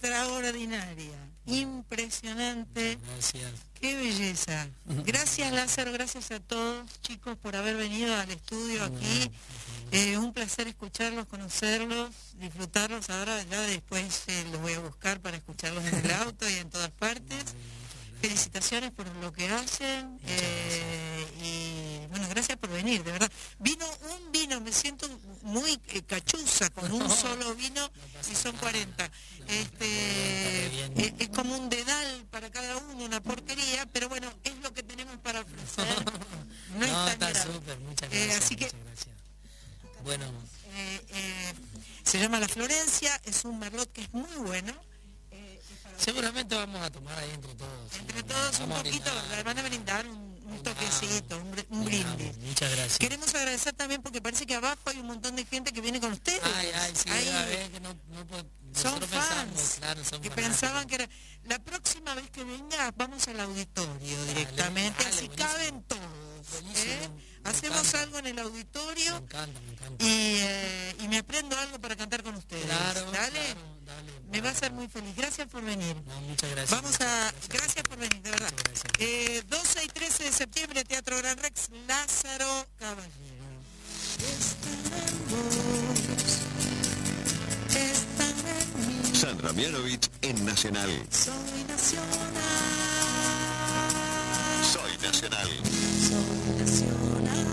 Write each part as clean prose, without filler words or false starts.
extraordinaria, impresionante. Gracias. Qué belleza. Gracias, Lázaro, gracias a todos, chicos, por haber venido al estudio aquí. Un placer escucharlos, conocerlos, disfrutarlos. Ahora ya después los voy a buscar para escucharlos en el auto y en todas partes. Felicitaciones por lo que hacen. Y bueno, gracias por venir, de verdad. Un vino, me siento muy cachuza con un solo vino y son 40. Es como un dedal para cada uno, una porquería, pero bueno, es lo que tenemos para ofrecer. No, está súper, muchas gracias. Así que, gracias. Bueno. Se llama La Florencia, es un merlot que es muy bueno. Seguramente vamos a tomar ahí entre todos. Entre todos un poquito, van a brindar un toquecito, un brindis. Muchas gracias. Queremos agradecer también porque parece que abajo hay un montón de gente que viene con ustedes. Sí, a ver, que no son fans, claro, son que fanáticos. Pensaban que era... La próxima vez que venga vamos al auditorio directamente, así buenísimo. Caben todos. Hacemos algo en el auditorio. Me encanta. Y me aprendo algo para cantar con ustedes. Claro, dale. Me va a hacer muy feliz. Gracias por venir. No, muchas gracias. Gracias por venir, de verdad. 12 y 13 de septiembre, Teatro Gran Rex, Lázaro Caballero. Sandra Mianovich en Nacional. Soy nacional. Soy nacional. Soy nacional.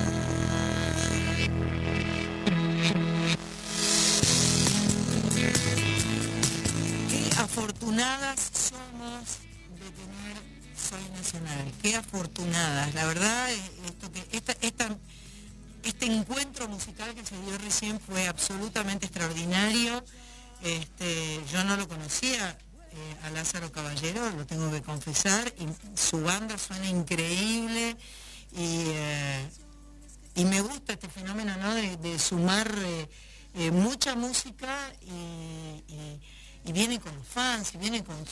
Qué afortunadas somos de tener Soy Nacional. Qué afortunadas. La verdad, este encuentro musical que se dio recién fue absolutamente extraordinario. Yo no lo conocía a Lázaro Caballero, lo tengo que confesar, y su banda suena increíble y me gusta este fenómeno, ¿no? de sumar mucha música y viene con fans, y viene con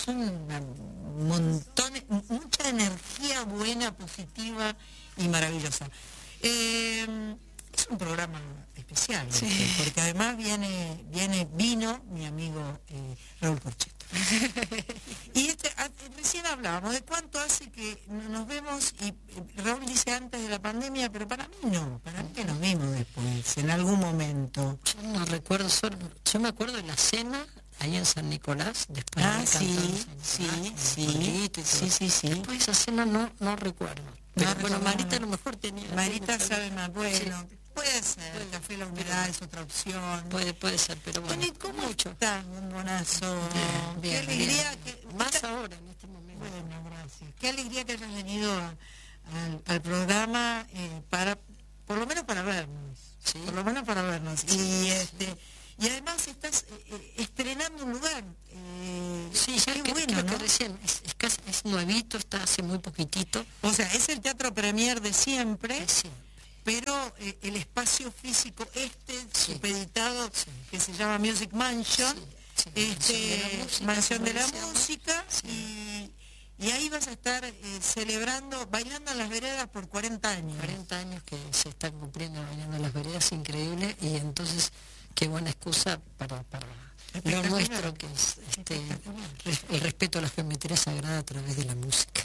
mucha energía buena, positiva y maravillosa. Es un programa especial, sí. Porque además vino mi amigo Raúl Corcheto. Y recién hablábamos de cuánto hace que nos vemos, y Raúl dice antes de la pandemia, pero para mí no, para mí que nos vimos después, en algún momento. Yo no recuerdo, yo me acuerdo de la cena ahí en San Nicolás, después de sí. Después de esa cena no recuerdo. Pero bueno, Marita a lo mejor tenía... Marita sabe más, bueno... Sí. Puede ser, el Café La Humedad es otra opción. Puede ser, pero bueno. ¿Y cómo estás, bombonazo? Qué alegría. Más ahora, en este momento. Bueno, gracias. Qué alegría que hayas venido al programa, por lo menos para vernos. ¿Sí? Por lo menos para vernos. Y además estás estrenando un lugar. Sí, ya qué bueno, ¿no? Que recién es nuevito, está hace muy poquitito. O sea, es el Teatro Premier de siempre. Sí. Pero el espacio físico supeditado, que se llama Music Mansion, Mansión de la Música, y ahí vas a estar celebrando, bailando en las veredas por 40 años. 40 años que se están cumpliendo bailando en las veredas, increíble, y entonces qué buena excusa para lo nuestro, que es el respeto a la geometría sagrada a través de la música.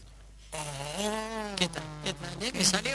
¿Qué tal? ¿Me salió?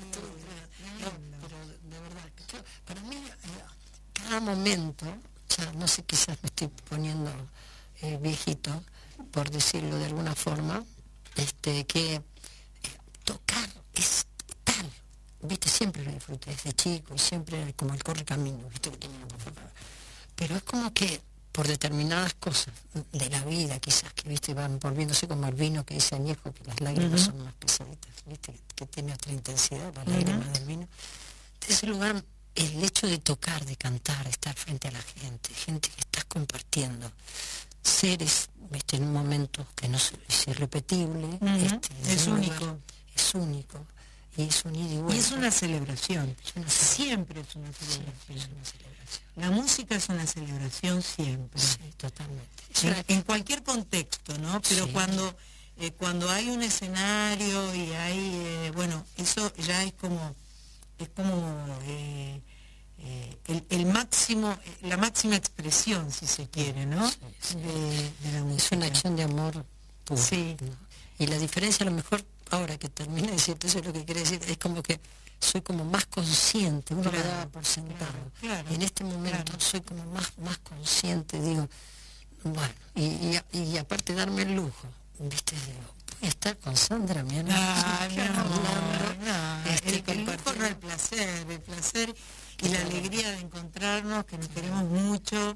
Pero de verdad, para mí, cada momento, ya no sé, quizás me estoy poniendo viejito, por decirlo de alguna forma, que tocar es tal, viste, siempre lo disfruté desde chico, y siempre como el correcamino, viste, pero es como que por determinadas cosas de la vida, quizás, que viste, van volviéndose como el vino que dice Añejo, que las lágrimas son más pesaditas, viste, que tiene otra intensidad, las lágrimas del vino. De ese lugar, el hecho de tocar, de cantar, estar frente a la gente que estás compartiendo, seres, viste, en un momento que no es irrepetible, es único. Es único, y es un ida y vuelta. Y es una celebración, siempre es una celebración. Sí, es una celebración. La música es una celebración siempre. Sí, totalmente. En cualquier contexto, ¿no? Pero cuando hay un escenario y hay, bueno, eso ya es como el máximo, la máxima expresión, si se quiere, ¿no? Sí. De la Es música. una acción de amor puro. Sí. ¿no? Y la diferencia, a lo mejor, ahora que termine de decirte eso, es lo que quiere decir, es como que soy como más consciente, uno lo Claro, daba por sentado. claro, Y en este momento claro. soy como más consciente, digo, bueno, y aparte darme el lujo, ¿viste? Digo, voy a estar con Sandra, mi hermana, Ay, mi amor, no, el lujo compartir. no, el placer y la alegría de encontrarnos, que nos queremos mucho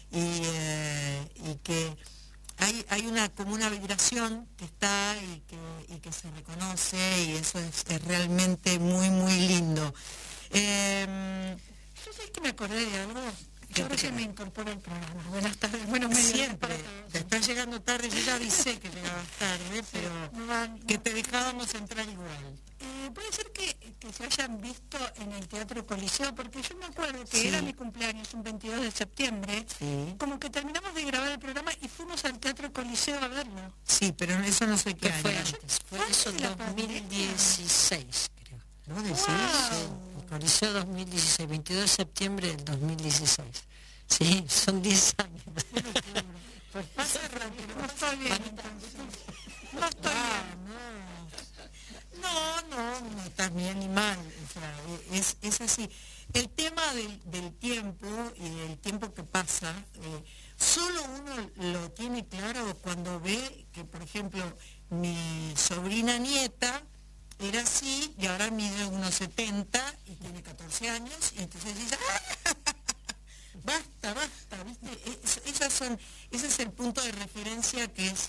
y que hay como una vibración que está y que se reconoce, y eso es realmente muy, muy lindo. Yo sé que me acordé de algo. Yo creo que me incorporo al programa. Buenas tardes, buenos medios Siempre, para todos. te estás llegando tarde, yo ya avisé que llegabas tarde, pero que te dejábamos entrar igual. Puede ser que se hayan visto en el Teatro Coliseo, porque yo me acuerdo que Sí. era mi cumpleaños, un 22 de septiembre, Sí. como que terminamos de grabar el programa y fuimos al Teatro Coliseo a verlo. Sí, pero eso no sé qué ¿Qué fue año. antes? Fue Antes eso de la pandemia. 2016, creo. ¿Vos decís? Wow. El Coliseo 2016, 22 de septiembre del 2016. Sí, son 10 años. Pues pasa rápido. No estoy bien, entonces. No estoy bien. No estás bien ni mal, o sea, es así. El tema del tiempo y del tiempo que pasa, solo uno lo tiene claro cuando ve que, por ejemplo, mi sobrina nieta era así y ahora mide 1,70 y tiene 14 años, y entonces dice, ¡ah! Basta, ¿viste? Ese es el punto de referencia que es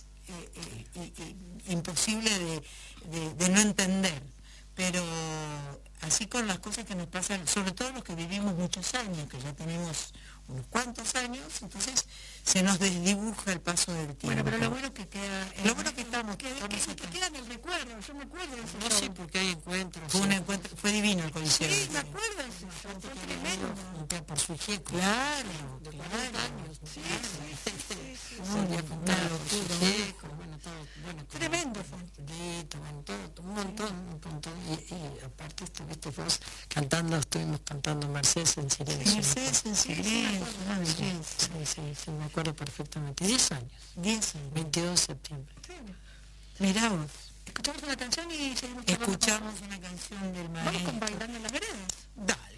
imposible de no entender. Pero así con las cosas que nos pasan, sobre todo los que vivimos muchos años, que ya tenemos unos cuantos años, entonces se nos desdibuja el paso del tiempo. Bueno, pero lo bueno que queda... Lo bueno que estamos que acá. queda en el recuerdo, yo me acuerdo de ese No, show. sí, porque hay encuentros. Fue un sí. encuentro, fue divino el Coliseo. Sí, me acuerdo de ese show, fue Gente que ha tremendo. venido junto por su hijito. Claro, De claro. 40 años. ¿no? Sí, Salía a juntar a sus locura. hijos, bueno, todo, bueno, Tremendo fue. bueno, todo, un montón. Y aparte estuviste vos cantando, estuvimos cantando Mercedes en silencio. Mercedes en silencio, una belleza. Sí, me acuerdo perfectamente. 10 años, 10 años. 22 de septiembre. Mirá vos, Escuchamos una canción y seguimos charlando. escuchamos una canción del Vamos con maestro. Bailando en las Veredas. Dale.